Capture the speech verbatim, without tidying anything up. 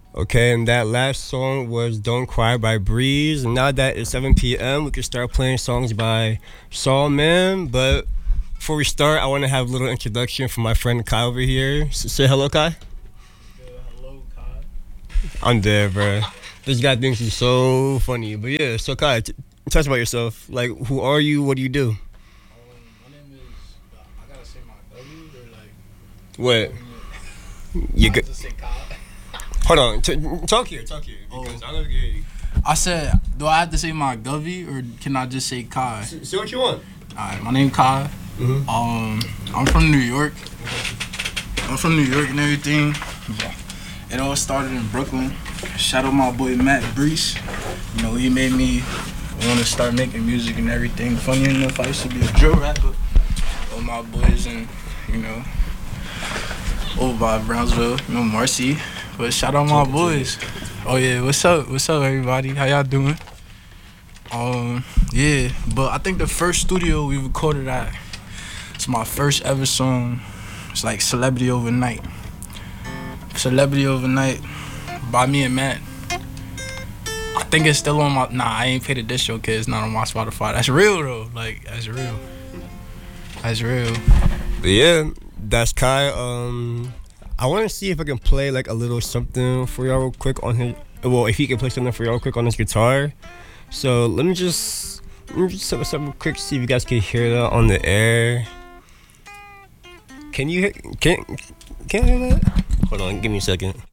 Okay, and that last song was Don't Cry by Breeze. And now that it's seven p m, we can start playing songs by Saul Man. But before we start, I want to have a little introduction from my friend Kai over here. S- say hello, Kai. Hello, Kai. I'm there, bro. This guy thinks he's so funny. But yeah, so Kai, t- tell us about yourself. Like, who are you? What do you do? Um, my name is. Uh, I gotta say my W or like. What? You You got g- to say Kai. Hold on. T- talk here. Talk here. Oh. Because I don't hear you. I said, do I have to say my Govy or can I just say Kai? S- say what you want. Alright, my name Kai. Mhm. Um, I'm from New York. I'm from New York and everything. It all started in Brooklyn. Shout out my boy Matt Brees. You know, he made me want to start making music and everything. Funny enough, I used to be a drill rapper. All my boys and, you know, over by Brownsville, you know, Marcy. But shout out my boys. Oh yeah, what's up? What's up, everybody? How y'all doing? Um, yeah, but I think the first studio we recorded at, it's my first ever song. It's like Celebrity Overnight. Celebrity Overnight by me and Matt. I think it's still on my. Nah, I ain't paid a distro because it's not on my Spotify. That's real though. Like that's real. That's real. But yeah, that's Kai. Um, I want to see if I can play like a little something for y'all real quick on his. Well, if he can play something for y'all real quick on his guitar. So let me just let me just set this up real quick. See if you guys can hear that on the air. Can you hear? Can can you hear that? Hold on, give me a second.